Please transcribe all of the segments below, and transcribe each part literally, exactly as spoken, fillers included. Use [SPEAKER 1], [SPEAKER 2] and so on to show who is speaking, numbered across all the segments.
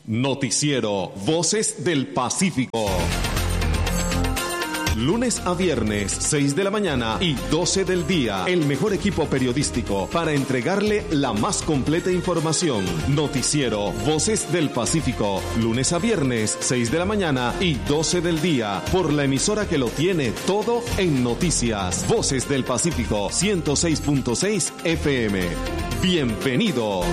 [SPEAKER 1] Noticiero Voces del Pacífico. Lunes a viernes, seis de la mañana y doce del día. El mejor equipo periodístico para entregarle la más completa información. Noticiero Voces del Pacífico. Lunes a viernes, seis de la mañana y doce del día. Por la emisora que lo tiene todo en noticias. Voces del Pacífico, ciento seis punto seis F M. Bienvenidos.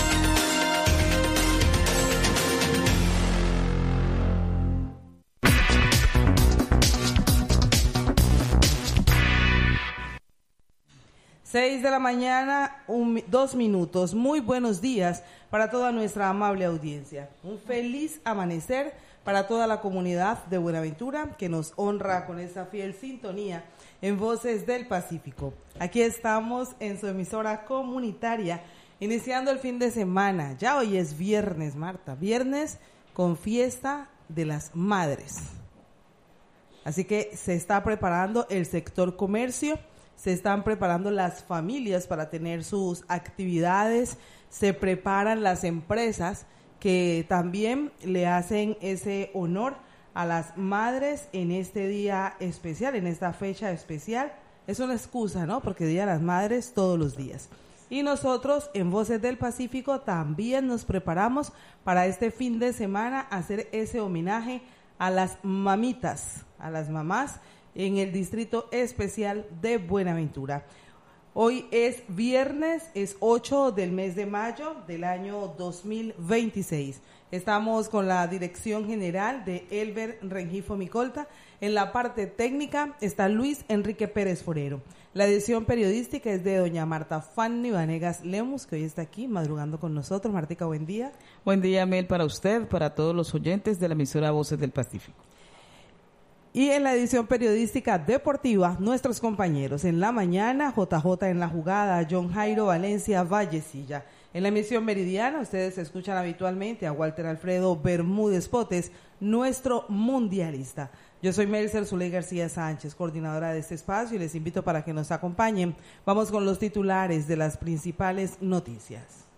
[SPEAKER 2] Seis de la mañana, un, dos minutos. Muy buenos días para toda nuestra amable audiencia. Un feliz amanecer para toda la comunidad de Buenaventura que nos honra con esta fiel sintonía en Voces del Pacífico. Aquí estamos en su emisora comunitaria, iniciando el fin de semana. Ya hoy es viernes, Marta, viernes con fiesta de las madres. Así que se está preparando el sector comercio. Se están preparando las familias para tener sus actividades, se preparan las empresas que también le hacen ese honor a las madres en este día especial, en esta fecha especial. Es una excusa, ¿no? Porque Día de las Madres todos los días. Y nosotros en Voces del Pacífico también nos preparamos para este fin de semana hacer ese homenaje a las mamitas, a las mamás, en el Distrito Especial de Buenaventura. Hoy es viernes, es ocho del mes de mayo del año dos mil veintiséis. Estamos con la dirección general de Elber Rengifo Micolta. En la parte técnica está Luis Enrique Pérez Forero. La edición periodística es de doña Marta Fanny Vanegas Lemus, que hoy está aquí madrugando con nosotros. Martica, buen día.
[SPEAKER 3] Buen día, Mel, para usted, para todos los oyentes de la emisora Voces del Pacífico.
[SPEAKER 2] Y en la edición periodística deportiva, nuestros compañeros en la mañana, J J en la jugada, John Jairo Valencia Vallecilla. En la emisión meridiana, ustedes escuchan habitualmente a Walter Alfredo Bermúdez Potes, nuestro mundialista. Yo soy Melcer Zuley García Sánchez, coordinadora de este espacio, y les invito para que nos acompañen. Vamos con los titulares de las principales noticias.